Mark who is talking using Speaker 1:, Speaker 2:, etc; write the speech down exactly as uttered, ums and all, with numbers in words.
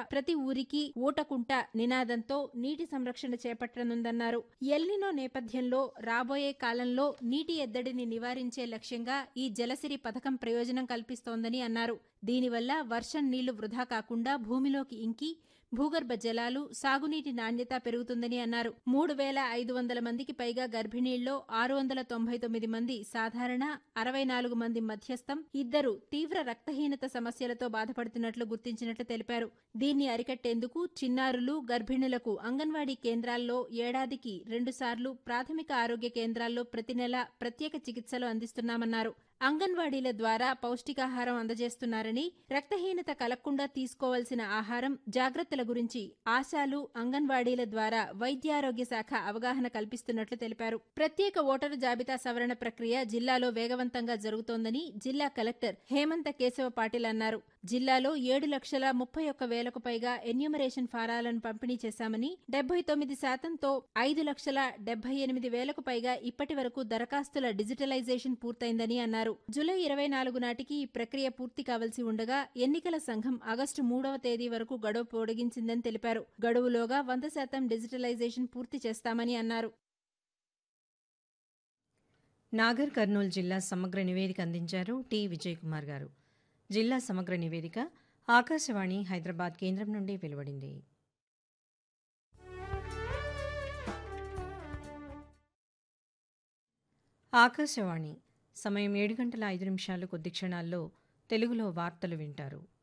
Speaker 1: ప్రతి ఊరికి ఊటకుంట నినాదంతో నీటి సంరక్షణ చేపట్టనుందన్నారు. ఎల్నినో నేపథ్యంలో రాబోయే కాలంలో నీటి ఎద్దడిని నివారించే లక్ష్యంగా ఈ జలసిరి పథకం ప్రయోజనం కల్పిస్తోందని అన్నారు. దీనివల్ల వర్షం నీళ్లు వృధా కాకుండా భూమిలోకి ఇంకి భూగర్భ జలాలు, సాగునీటి నాణ్యత పెరుగుతుందని అన్నారు. మూడు వేల ఐదు వందల మందికి పైగా గర్భిణీల్లో ఆరు వందల తొంభై తొమ్మిది మంది సాధారణ, అరవై నాలుగు మంది మధ్యస్థం, ఇద్దరు తీవ్ర రక్తహీనత సమస్యలతో బాధపడుతున్నట్లు గుర్తించినట్లు తెలిపారు. దీన్ని అరికట్టేందుకు చిన్నారులు, గర్భిణులకు అంగన్వాడీ కేంద్రాల్లో ఏడాదికి రెండుసార్లు, ప్రాథమిక ఆరోగ్య కేంద్రాల్లో ప్రతి నెల ప్రత్యేక చికిత్సలు అందిస్తున్నామన్నారు. అంగన్వాడీల ద్వారా పౌష్టికాహారం అందజేస్తున్నారని, రక్తహీనత కలగకుండా తీసుకోవాల్సిన ఆహారం, జాగ్రత్తల గురించి ఆశాలు, అంగన్వాడీల ద్వారా వైద్యారోగ్య శాఖ అవగాహన కల్పిస్తున్నట్లు తెలిపారు. ప్రత్యేక ఓటరు జాబితా సవరణ ప్రక్రియ జిల్లాలో వేగవంతంగా జరుగుతోందని జిల్లా కలెక్టర్ హేమంత కేశవ పాటిల్ అన్నారు. జిల్లాలో ఏడు లక్షల ముప్పై ఒక్క వేలకు పైగా ఎన్యూమరేషన్ ఫారాలను పంపిణీ చేశామని, డెబ్బై తొమ్మిది శాతంతో ఐదు లక్షల డెబ్బై ఎనిమిది వేలకు పైగా ఇప్పటి వరకు దరఖాస్తుల డిజిటలైజేషన్ పూర్తయిందని అన్నారు. జూలై ఇరవై నాలుగు నాటికి ఈ ప్రక్రియ పూర్తి కావలసి ఉండగా ఎన్నికల సంఘం ఆగస్టు మూడవ తేదీ వరకు గడువు పొడిగించిందని తెలిపారు. గడువులోగా వంద శాతం డిజిటలైజేషన్ పూర్తి చేస్తామని అన్నారు.
Speaker 2: నాగర్ కర్నూలు జిల్లా సమగ్ర నివేదిక అందించారు టి విజయ్ కుమార్ గారు. జిల్లా సమగ్ర నివేదిక ఆకాశవాణి హైదరాబాద్ కేంద్రం నుండి వెలువడింది. ఆకాశవాణి సమయం ఏడు గంటల ఐదు నిమిషాలు కొద్ది క్షణాల్లో తెలుగులో వార్తలు వింటారు.